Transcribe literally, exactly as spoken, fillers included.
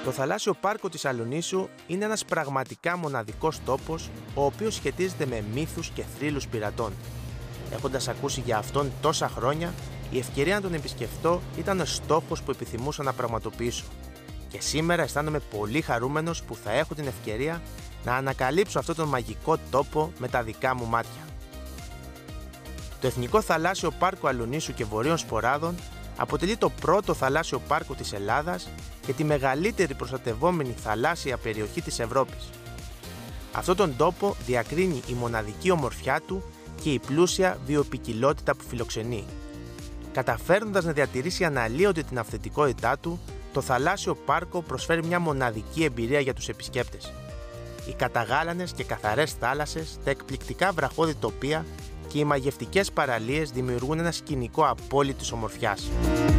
Το θαλάσσιο πάρκο της Αλονίσου είναι ένας πραγματικά μοναδικός τόπος, ο οποίος σχετίζεται με μύθους και θρύλους πειρατών. Έχοντας ακούσει για αυτόν τόσα χρόνια, η ευκαιρία να τον επισκεφτώ ήταν ο στόχος που επιθυμούσα να πραγματοποιήσω. Και σήμερα αισθάνομαι πολύ χαρούμενος που θα έχω την ευκαιρία να ανακαλύψω αυτόν τον μαγικό τόπο με τα δικά μου μάτια. Το Εθνικό Θαλάσσιο Πάρκο Αλονίσου και Βορείων Σποράδων αποτελεί το πρώτο θαλάσσιο πάρκο της Ελλάδας και τη μεγαλύτερη προστατευόμενη θαλάσσια περιοχή της Ευρώπης. Αυτόν τον τόπο διακρίνει η μοναδική ομορφιά του και η πλούσια βιοποικιλότητα που φιλοξενεί. Καταφέρνοντας να διατηρήσει αναλύωτη την αυθεντικότητά του, το θαλάσσιο πάρκο προσφέρει μια μοναδική εμπειρία για τους επισκέπτες. Οι καταγάλανες και καθαρές θάλασσες, τα εκπληκτικά βραχώδη τοπία και οι μαγευτικές παραλίες δημιουργούν ένα σκηνικό απόλυτης ομορφιάς.